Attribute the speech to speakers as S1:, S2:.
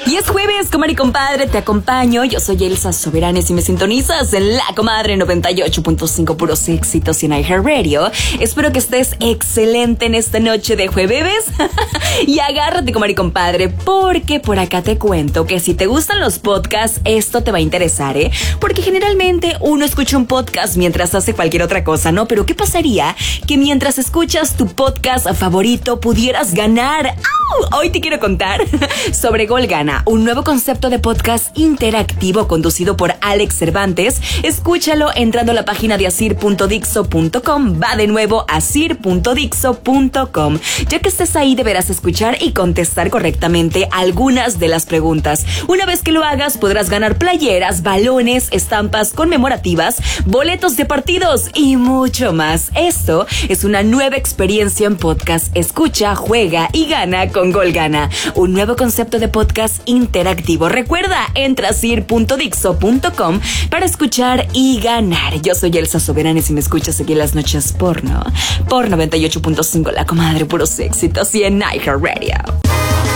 S1: Y es jueves, comadre y compadre, te acompaño. Yo soy Elsa Soberanes y me sintonizas en La Comadre 98.5, puros éxitos y en iHeartRadio. Espero que estés excelente en esta noche de jueves. Y agárrate, comadre y compadre, porque por acá te cuento que si te gustan los podcasts, esto te va a interesar, ¿eh? Porque generalmente uno escucha un podcast mientras hace cualquier otra cosa, ¿no? Pero ¿qué pasaría que mientras escuchas tu podcast favorito pudieras ganar? ¡Au! Hoy te quiero contar sobre Gol Gana, un nuevo concepto de podcast interactivo conducido por Alex Cervantes. Escúchalo entrando a la página de asir.dixo.com. Va de nuevo a asir.dixo.com. Ya que estés ahí deberás escuchar y contestar correctamente algunas de las preguntas. Una vez que lo hagas podrás ganar playeras, balones, estampas conmemorativas, boletos de partidos y mucho más. Esto es una nueva experiencia en podcast. Escucha, juega y gana con Gol Gana, un nuevo concepto de podcast interactivo. Recuerda, entra a sir.dixo.com para escuchar y ganar. Yo soy Elsa Soberanes y me escuchas aquí en las noches porno, por 98.5 La Comadre, puros éxitos y en iHeartRadio.